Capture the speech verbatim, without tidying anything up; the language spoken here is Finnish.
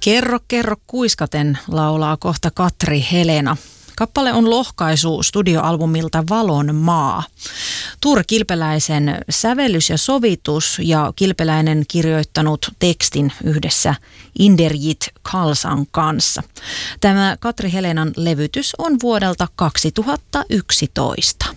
Kerro, kerro kuiskaten laulaa kohta Katri Helena. Kappale on lohkaisu studioalbumilta Valon maa. Tuure Kilpeläisen sävellys ja sovitus ja Kilpeläinen kirjoittanut tekstin yhdessä Inderjit Kalsan kanssa. Tämä Katri Helenan levytys on vuodelta kaksituhattayksitoista.